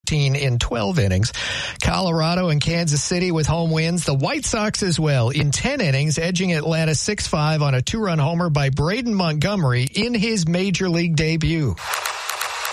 14 in 12 innings. Colorado and Kansas City with home wins. The White Sox as well in 10 innings, edging Atlanta 6-5 on a 2-run homer by Braden Montgomery in his major league debut.